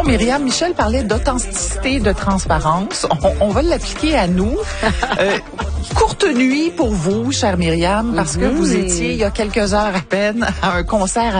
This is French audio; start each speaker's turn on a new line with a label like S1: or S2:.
S1: Myriam, Michel parlait d'authenticité, de transparence. On va l'appliquer à nous. Courte nuit pour vous, chère Myriam, parce que vous étiez, il y a quelques heures à peine, à un concert